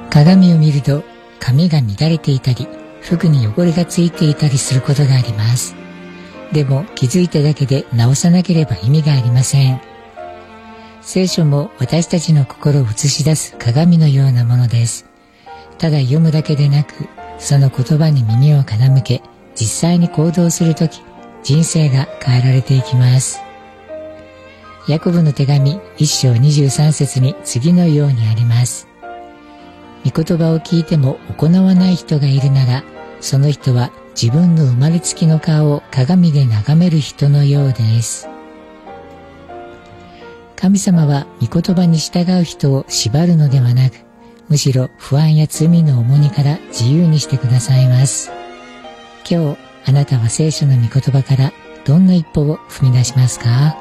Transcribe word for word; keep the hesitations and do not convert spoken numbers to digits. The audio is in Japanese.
鏡を見ると髪が乱れていたり、服に汚れがついていたりすることがあります。でも気づいただけで直さなければ意味がありません。聖書も私たちの心を映し出す鏡のようなものです。ただ読むだけでなく、その言葉に耳を傾け、実際に行動するとき、人生が変えられていきます。ヤコブの手紙いっ章にじゅうさん節に次のようにあります。御言葉を聞いても行わない人がいるなら、その人は自分の生まれつきの顔を鏡で眺める人のようです。神様は御言葉に従う人を縛るのではなく、むしろ不安や罪の重荷から自由にしてくださいます。今日あなたは聖書の御言葉からどんな一歩を踏み出しますか？